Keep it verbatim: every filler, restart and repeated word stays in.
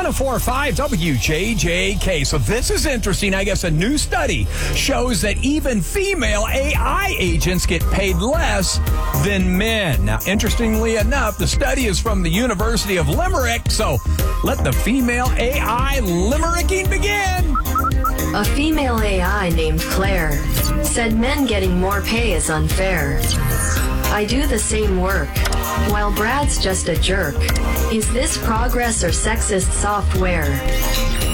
one oh four point five W J J K. So this is interesting. I guess a new study shows that even female A I agents get paid less than men. Now, interestingly enough, the study is from the University of Limerick. So let the female A I limericking begin. A female A I named Claire said men getting more pay is unfair. I do the same work, while Brad's just a jerk. Is this progress or sexist software?